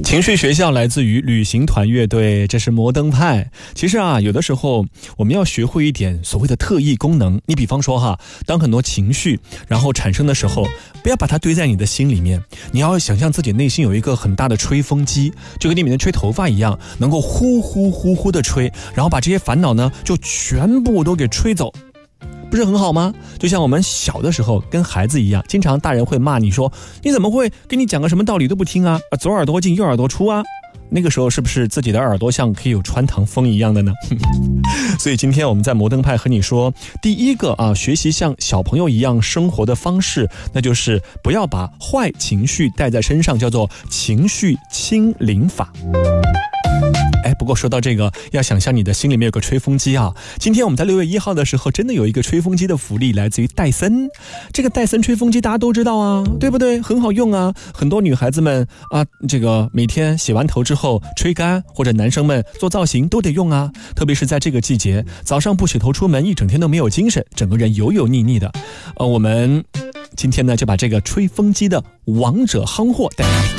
情绪学校来自于旅行团乐队，这是摩登派。其实啊，有的时候我们要学会一点所谓的特异功能。你比方说哈，当很多情绪然后产生的时候，不要把它堆在你的心里面，你要想象自己内心有一个很大的吹风机，就跟你们的吹头发一样，能够呼呼呼呼的吹，然后把这些烦恼呢就全部都给吹走。不是很好吗？就像我们小的时候跟孩子一样，经常大人会骂你说，你怎么会跟你讲个什么道理都不听啊，左耳朵进右耳朵出啊。那个时候是不是自己的耳朵像可以有穿堂风一样的呢？所以今天我们在摩登派和你说，第一个啊，学习像小朋友一样生活的方式，那就是不要把坏情绪带在身上，叫做情绪清零法。不过说到这个，要想象你的心里面有个吹风机啊。今天我们在6月1号的时候，真的有一个吹风机的福利，来自于戴森。这个戴森吹风机大家都知道啊，对不对？很好用啊，很多女孩子们啊，这个每天洗完头之后吹干，或者男生们做造型都得用啊。特别是在这个季节，早上不洗头出门，一整天都没有精神，整个人油油腻腻的。我们今天呢就把这个吹风机的王者夯货带来。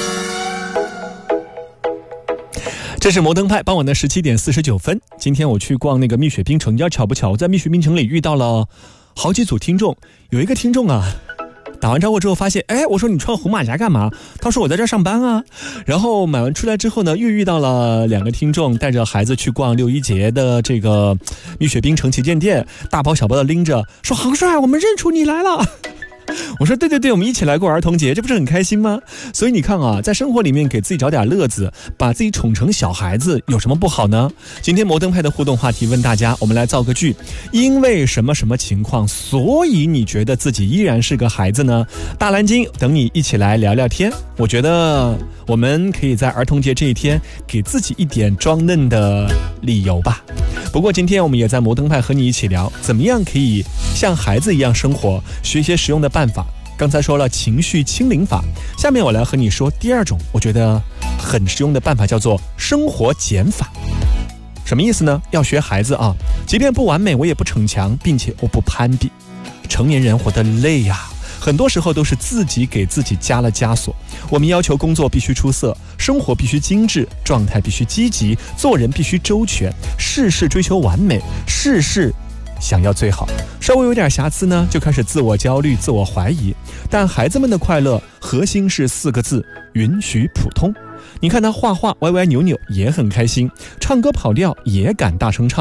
这是摩登派傍晚的17点49分。今天我去逛那个蜜雪冰城，你知道巧不巧，我在蜜雪冰城里遇到了好几组听众。有一个听众啊，打完招呼之后发现，我说你穿红马甲干嘛？他说我在这儿上班啊。然后买完出来之后呢，又遇到了2个听众，带着孩子去逛6·1节的这个蜜雪冰城旗舰店，大包小包的拎着，说杭帅，我们认出你来了。我说对，我们一起来过儿童节，这不是很开心吗？所以你看啊，在生活里面给自己找点乐子，把自己宠成小孩子，有什么不好呢？今天摩登派的互动话题问大家，我们来造个句，因为什么什么情况，所以你觉得自己依然是个孩子呢？大蓝鲸等你一起来聊聊天。我觉得我们可以在儿童节这一天给自己一点装嫩的理由吧。不过今天我们也在摩登派和你一起聊，怎么样可以像孩子一样生活，学一些实用的办法。刚才说了情绪清零法，下面我来和你说第2种我觉得很实用的办法，叫做生活减法。什么意思呢？要学孩子啊，即便不完美我也不逞强，并且我不攀比。成年人活得累呀，很多时候都是自己给自己加了枷锁。我们要求工作必须出色，生活必须精致，状态必须积极，做人必须周全，事事追求完美，事事想要最好。稍微有点瑕疵呢，就开始自我焦虑、自我怀疑。但孩子们的快乐核心是4个字：允许普通。你看他画画歪歪扭扭也很开心，唱歌跑调也敢大声唱。